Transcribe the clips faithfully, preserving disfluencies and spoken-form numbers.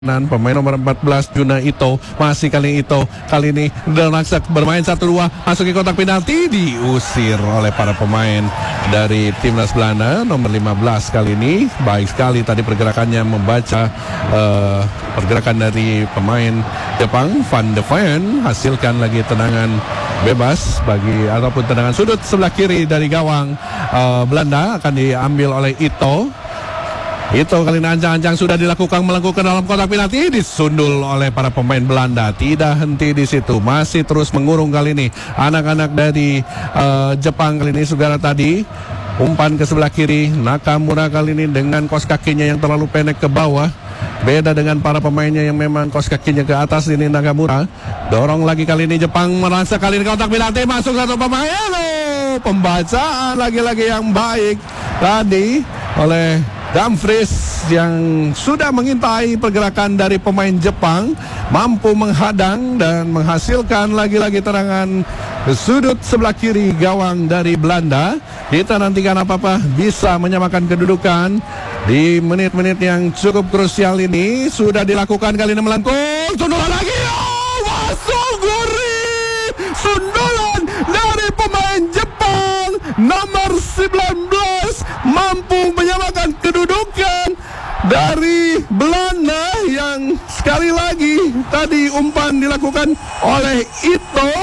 Pemain nomor empat belas Junnya Ito, masih kali Ito, kali ini Delnaksak bermain satu dua, masuk ke kotak penalti, diusir oleh para pemain dari timnas Belanda. Nomor lima belas kali ini baik sekali tadi pergerakannya, membaca uh, pergerakan dari pemain Jepang. Van de Ven hasilkan lagi tendangan bebas bagi ataupun tendangan sudut sebelah kiri dari gawang uh, Belanda, akan diambil oleh Ito. Itu kali ini ancang-ancang sudah dilakukan, melengkung ke dalam kotak penalti, disundul oleh para pemain Belanda. Tidak henti di situ, masih terus mengurung kali ini anak-anak dari uh, Jepang. Kali ini saudara tadi umpan ke sebelah kiri, Nakamura kali ini dengan kos kakinya yang terlalu pendek ke bawah. Beda dengan para pemainnya yang memang kos kakinya ke atas. Ini Nakamura dorong lagi kali ini Jepang, merasa kali ini kotak penalti, masuk satu pemain. Halo, pembacaan lagi-lagi yang baik tadi oleh Dumfries yang sudah mengintai pergerakan dari pemain Jepang, mampu menghadang dan menghasilkan lagi-lagi terangan sudut sebelah kiri gawang dari Belanda. Kita nantikan apa-apa bisa menyamakan kedudukan di menit-menit yang cukup krusial ini. Sudah dilakukan kali ini, melengkung, sundulan lagi, oh, masuk gurih, sundulan dari pemain Jepang nomor sembilan belas, mampu menyamakan kedudukan dari Belanda yang sekali lagi tadi umpan dilakukan oleh Ito.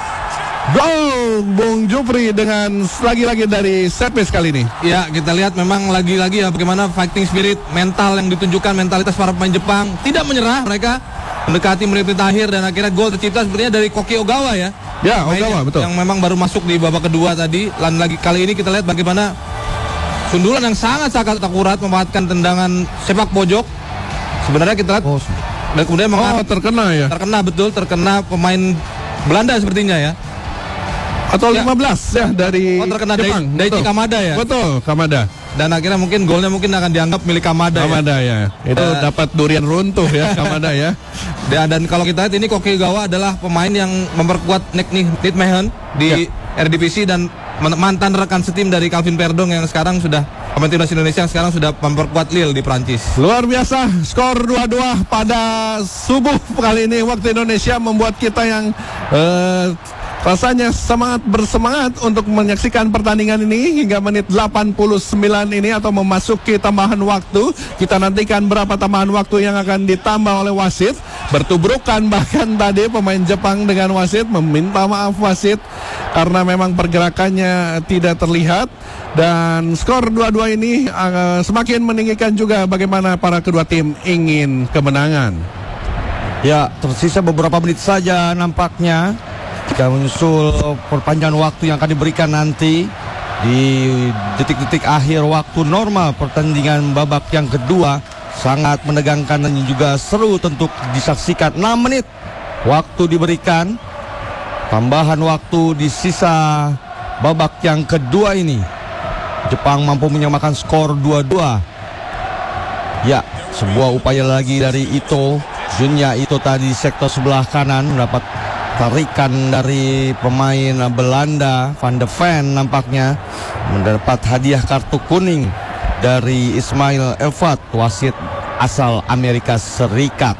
Gol Bung Jupri dengan lagi-lagi dari set piece kali ini. Ya, kita lihat memang lagi-lagi ya bagaimana fighting spirit, mental yang ditunjukkan, mentalitas para pemain Jepang. Tidak menyerah mereka mendekati menit-menit akhir, dan akhirnya gol tercipta sepertinya dari Koki Ogawa ya. Ya, Ogawa, betul. Yang memang baru masuk di babak kedua tadi. Dan lagi kali ini kita lihat bagaimana sundulan yang sangat-sangat akurat, memanfaatkan tendangan sepak pojok. Sebenarnya kita lihat oh, dan kemudian oh, terkena ya. Terkena betul, terkena pemain Belanda sepertinya ya. Atau ya. lima belas ya dari oh, terkena Jepang. Daichi Kamada ya. Betul, Kamada. Dan akhirnya mungkin golnya mungkin akan dianggap milik Kamada. Kamada ya. ya. Itu uh, dapat durian runtuh ya Kamada ya. Dan, dan kalau kita lihat ini Koki Ogawa adalah pemain yang memperkuat Nick Nijmegen di ya. Eredivisie dan mantan rekan setim dari Calvin Verdong yang sekarang sudah pemain timnas Indonesia yang sekarang sudah memperkuat Lille di Prancis. Luar biasa, skor dua dua pada subuh kali ini waktu Indonesia membuat kita yang uh, rasanya semangat bersemangat untuk menyaksikan pertandingan ini hingga menit delapan puluh sembilan ini atau memasuki tambahan waktu. Kita nantikan berapa tambahan waktu yang akan ditambah oleh wasit. Bertubrukan bahkan tadi pemain Jepang dengan wasit, meminta maaf wasit karena memang pergerakannya tidak terlihat. Dan skor dua dua ini uh, semakin meninggikan juga bagaimana para kedua tim ingin kemenangan. Ya, tersisa beberapa menit saja nampaknya jika menyusul perpanjangan waktu yang akan diberikan nanti di detik-detik akhir waktu normal pertandingan babak yang kedua. Sangat menegangkan dan juga seru untuk disaksikan. Enam menit waktu diberikan, tambahan waktu di sisa babak yang kedua ini. Jepang mampu menyamakan skor dua dua. Ya, sebuah upaya lagi dari Ito, Junnya Ito tadi sektor sebelah kanan, mendapat tarikan dari pemain Belanda. Van de Ven nampaknya mendapat hadiah kartu kuning dari Ismail Elfat, wasit asal Amerika Serikat.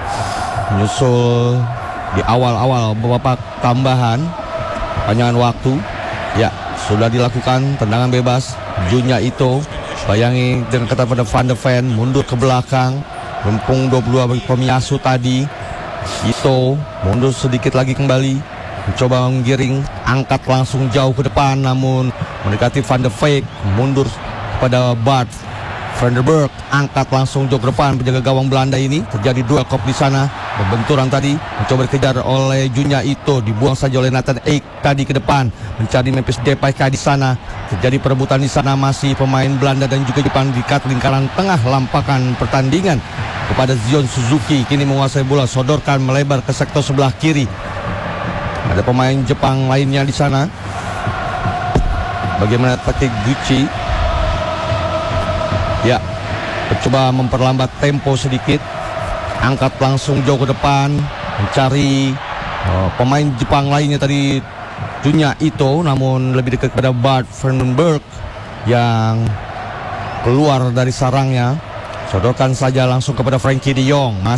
Menyusul di awal-awal babak tambahan panjangan waktu, ya sudah dilakukan tendangan bebas. Junnya Ito, bayangi dengan kata pada Van de Ven, mundur ke belakang, lempung dua puluh dua bagi pemiasu tadi. Ito mundur sedikit lagi kembali, mencoba menggiring, angkat langsung jauh ke depan, namun mendekati Van de Ven, mundur pada Bart Vandenberg, angkat langsung jauh ke depan. Penjaga gawang Belanda ini, terjadi duel kop di sana, berbenturan tadi, mencoba dikejar oleh Junnya Ito, dibuang saja oleh Nathan Ake tadi ke depan, mencari Memphis Depay di sana. Terjadi perebutan di sana, masih pemain Belanda dan juga Jepang diikat lingkaran tengah lampakan pertandingan kepada Zion Suzuki. Kini menguasai bola, sodorkan melebar ke sektor sebelah kiri. Ada pemain Jepang lainnya di sana. Bagaimana Takiguchi? Ya, mencoba memperlambat tempo sedikit, angkat langsung jauh ke depan, mencari uh, pemain Jepang lainnya tadi, Junnya Ito, namun lebih dekat kepada Bart Vandenberg yang keluar dari sarangnya. Sodorkan saja langsung kepada Frankie De Jong.